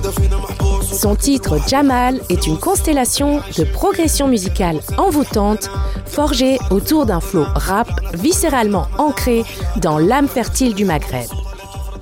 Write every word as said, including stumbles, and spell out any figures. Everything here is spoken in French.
Son titre Jamal est une constellation de progression musicale envoûtante, forgée autour d'un flow rap viscéralement ancré dans l'âme fertile du Maghreb.